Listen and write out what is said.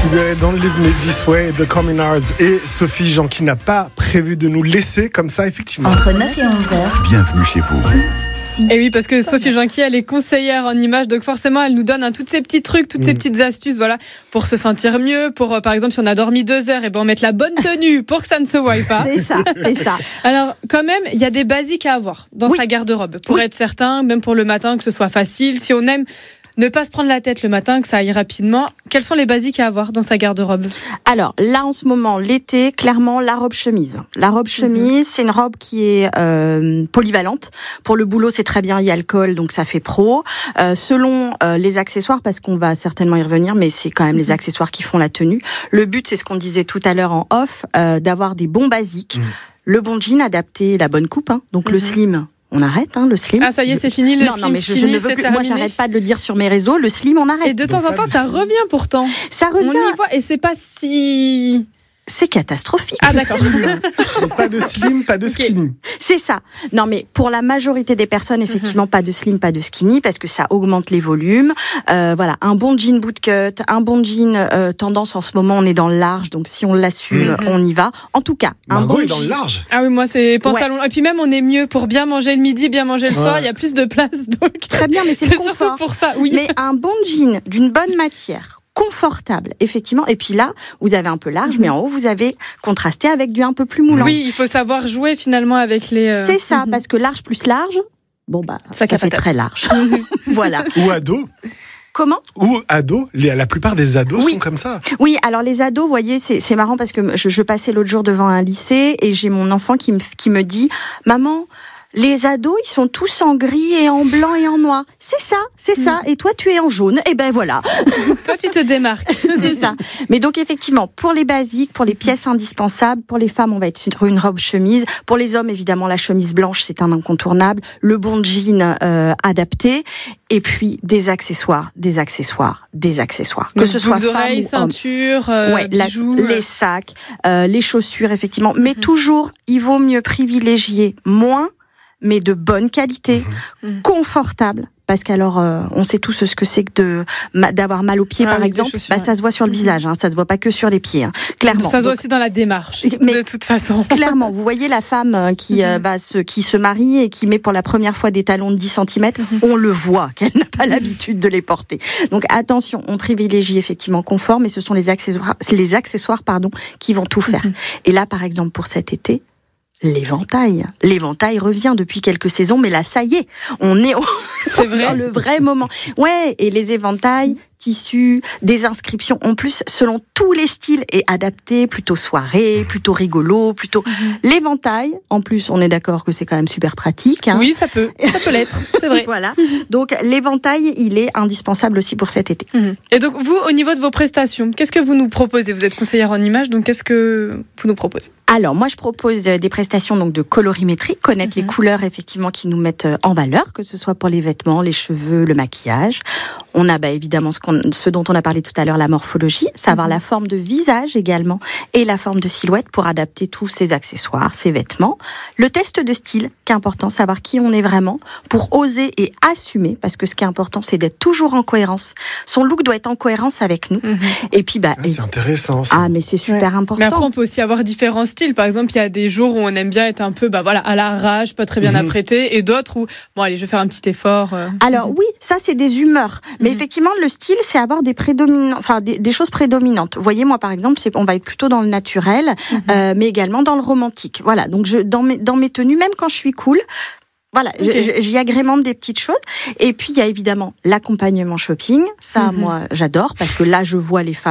Don't Leave Me This Way de Common Arts et Sophie Jean qui n'a pas prévu de nous laisser comme ça, effectivement. Entre 9 et 11h. Bienvenue chez vous. Et oui, parce que Sophie Janqui, elle est conseillère en images, donc forcément, elle nous donne tous ces petits trucs, toutes ces petites astuces, voilà, pour se sentir mieux, pour, par exemple, si on a dormi 2 heures, et ben on met la bonne tenue pour que ça ne se voie pas. C'est ça. Alors, quand même, il y a des basiques à avoir dans sa garde-robe, pour être certain, même pour le matin, que ce soit facile. Si on aime ne pas se prendre la tête le matin, que ça aille rapidement. Quels sont les basiques à avoir dans sa garde-robe ? Alors là, en ce moment, l'été, clairement, la robe chemise. La robe chemise, c'est une robe qui est polyvalente. Pour le boulot, c'est très bien, il y a le col, donc ça fait pro. Selon les accessoires, parce qu'on va certainement y revenir, mais c'est quand même les accessoires qui font la tenue. Le but, c'est ce qu'on disait tout à l'heure en off, d'avoir des bons basiques. Le bon jean adapté, la bonne coupe, donc le slim. On arrête, le slim. Ah, ça y est, c'est fini, le slim. Non, mais je ne veux plus. Moi, j'arrête pas de le dire sur mes réseaux. Le slim, on arrête. Et de temps en temps, ça revient pourtant. Ça revient. On y voit, et c'est pas si... C'est catastrophique. Ah, d'accord. Pas de slim, pas de skinny. C'est ça. Non, mais pour la majorité des personnes, effectivement, pas de slim, pas de skinny, parce que ça augmente les volumes. Voilà, un bon jean bootcut, un bon jean tendance en ce moment, on est dans le large, donc si on l'assume, on y va. En tout cas, Margot un bon est dans le large. Ah oui, moi c'est pantalon. Ouais. Et puis même on est mieux pour bien manger le midi, bien manger le soir. Il y a plus de place, donc. Très bien, mais c'est le confort. Surtout pour ça, oui. Mais un bon jean d'une bonne matière, confortable, effectivement. Et puis là, vous avez un peu large, mais en haut, vous avez contrasté avec du un peu plus moulant. Oui, il faut savoir jouer finalement avec les... C'est ça, parce que large plus large, ça fait très large. Voilà. Ou ado. Comment ? Ou ados, la plupart des ados sont comme ça. Oui, alors les ados, vous voyez, c'est marrant parce que je passais l'autre jour devant un lycée et j'ai mon enfant qui me dit « Maman, les ados, ils sont tous en gris et en blanc et en noir. C'est ça. Et toi, tu es en jaune. Et ben voilà. » Toi, tu te démarques. C'est ça. Mais donc, effectivement, pour les basiques, pour les pièces indispensables, pour les femmes, on va être sur une robe chemise. Pour les hommes, évidemment, la chemise blanche, c'est un incontournable. Le bon jean adapté. Et puis, des accessoires. Que ce soit d'oreilles, femme ou ceinture, bijoux, les sacs, les chaussures, effectivement. Mais toujours, il vaut mieux privilégier moins, mais de bonne qualité, confortable. Parce qu'alors, on sait tous ce que c'est que d'avoir mal aux pieds, par exemple. Ça se voit sur le visage, ça se voit pas que sur les pieds, clairement. Ça se voit aussi dans la démarche, mais de toute façon. Clairement, vous voyez la femme qui se marie et qui met pour la première fois des talons de 10 cm, on le voit qu'elle n'a pas l'habitude de les porter. Donc attention, on privilégie effectivement confort, mais ce sont les accessoires qui vont tout faire. Et là, par exemple, pour cet été, l'éventail revient depuis quelques saisons, mais là, ça y est, on est dans le vrai moment. Ouais, et les éventails, tissus, des inscriptions, en plus, selon tous les styles, et adapté, plutôt soirée, plutôt rigolo, plutôt... L'éventail, en plus, on est d'accord que c'est quand même super pratique. Oui, ça peut l'être, c'est vrai. Voilà. Donc, l'éventail, il est indispensable aussi pour cet été. Et donc, vous, au niveau de vos prestations, qu'est-ce que vous nous proposez ? Vous êtes conseillère en images, donc qu'est-ce que vous nous proposez ? Alors, moi, je propose des prestations donc de colorimétrie, connaître les couleurs, effectivement, qui nous mettent en valeur, que ce soit pour les vêtements, les cheveux, le maquillage. On a évidemment ce dont on a parlé tout à l'heure, la morphologie, savoir la forme de visage également, et la forme de silhouette pour adapter tous ces accessoires, ces vêtements. Le test de style, qui est important, savoir qui on est vraiment, pour oser et assumer, parce que ce qui est important, c'est d'être toujours en cohérence. Son look doit être en cohérence avec nous. Et puis, c'est intéressant, ça. Ah, mais c'est super important. Mais après, on peut aussi avoir différents styles. Par exemple, il y a des jours où on aime bien être un peu, à l'arrache, pas très bien apprêté, et d'autres où, allez, je vais faire un petit effort. Alors oui, ça, c'est des humeurs. Mais effectivement, le style, c'est avoir des choses prédominantes. Vous voyez, moi, par exemple, on va être plutôt dans le naturel, mais également dans le romantique. Voilà. Donc, dans mes tenues, même quand je suis cool, voilà, j'y agrémente des petites choses. Et puis, il y a évidemment l'accompagnement shopping. Ça, moi, j'adore, parce que là, je vois les femmes